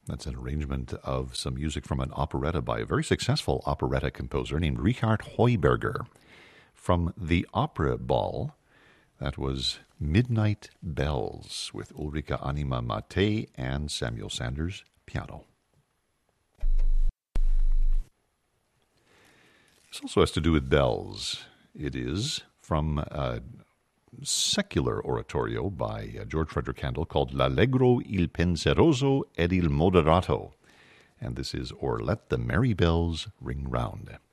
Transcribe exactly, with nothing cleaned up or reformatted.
That's an arrangement of some music from an operetta by a very successful operetta composer named Richard Heuberger. From the Opera Ball, that was Midnight Bells with Ulrika Anima Mate and Samuel Sanders piano. This also has to do with bells. It is from a secular oratorio by uh, George Frederick Handel called L'Allegro, il Penseroso ed il Moderato. And this is Or Let the Merry Bells Ring Round.